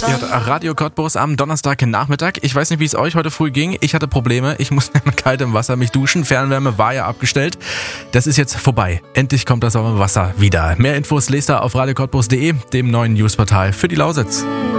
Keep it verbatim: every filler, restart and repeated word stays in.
Ja, Radio Cottbus am Donnerstagnachmittag. Ich weiß nicht, wie es euch heute früh ging. Ich hatte Probleme. Ich musste mit kaltem Wasser mich duschen. Fernwärme war ja abgestellt. Das ist jetzt vorbei. Endlich kommt das warme Wasser wieder. Mehr Infos lest ihr auf radio cottbus punkt de, dem neuen Newsportal für die Lausitz.